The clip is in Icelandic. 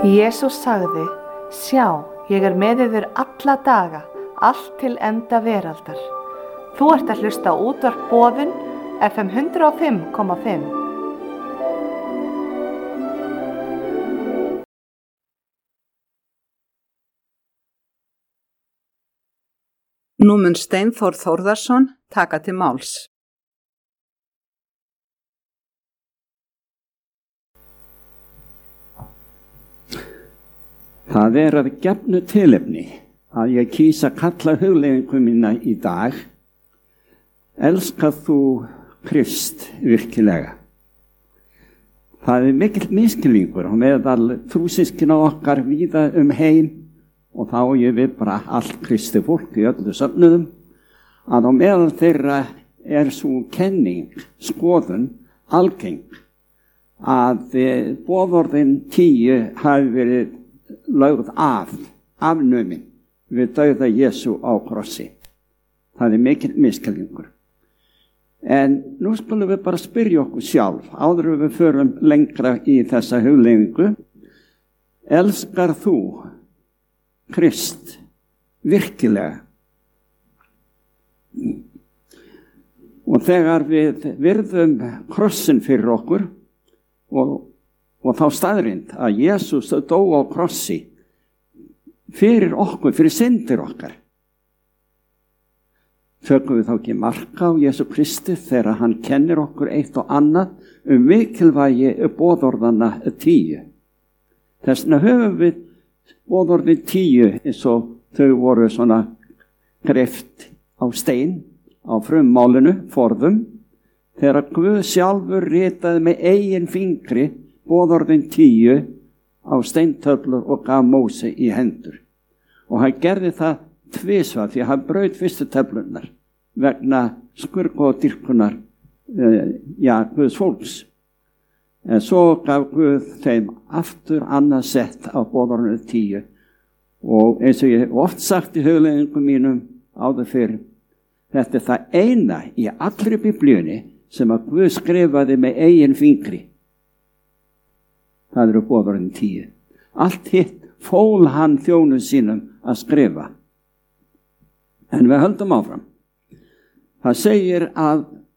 Jesús sagði: Sjá, ég með yður alla daga, allt til enda veraldar. Þú ert að hlusta á útvarp Boðun, FM 105,5. Nú mun Steinþór Þórðarson taka til máls. Það að gefnu tilefni að ég kýs að kalla hugleiðingu mína í dag: Elskar þú Krist virkilega? Það mikill misskilningur á meðal trúsystkina okkar víða heim, og þá ég við bara allt kristi fólk í öllu söfnuðum, að á meðal þeirra svo kenning, skoðun, algeng, að boðorðin 10 hafi verið lögð afnumin við dauða Jesú á krossi. Það mikill misskilningur. En nú skulum við bara spyrja okkur sjálf, áður við förum lengra í þessa hugleiðingu: elskar þú Krist virkilega? Og þegar við virðum krossin fyrir okkur og þá staðrind að Jesús dó á krossi fyrir okkur, fyrir syndir okkar, tökum við þá ekki marka á Jesú Kristi þegar hann kennir okkur eitt og annað mikilvægi boðorðanna 10. Þess vegna höfum við boðorðin 10 eins og þau voru svona greypt á stein á frummálinu, forðum, þegar Guð sjálfur ritaði með eigin fingri boðorðin 10 á steintöflur og gaf Móse í hendur. Og hann gerði það tvisvar, því að hann braut fyrstu töflurnar vegna skurðgoðdýrkunar Guðs fólks. En svo gaf Guð þeim aftur annað sett á boðorðinu 10. Og eins og ég hef oft sagt í hugleiðingum mínum áður fyrr, þetta það eina í allri Biblíunni sem að Guð skrifaði með eigin fingri. Það boðorðin 10. Allt hitt fól hann þjónum sínum að skrifa. En við höldum áfram. Það segir að